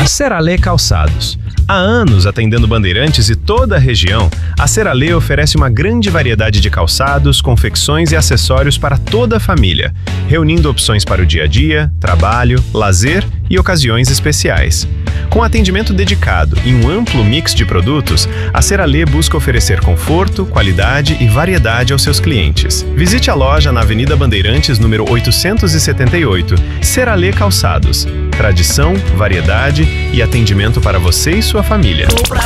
Seralê Calçados. Há anos atendendo Bandeirantes e toda a região, a Seralê oferece uma grande variedade de calçados, confecções e acessórios para toda a família, reunindo opções para o dia a dia, trabalho, lazer e ocasiões especiais. Com atendimento dedicado e um amplo mix de produtos, a Seralê busca oferecer conforto, qualidade e variedade aos seus clientes. Visite a loja na Avenida Bandeirantes, número 878, Seralê Calçados. Tradição, variedade e atendimento para você e sua família.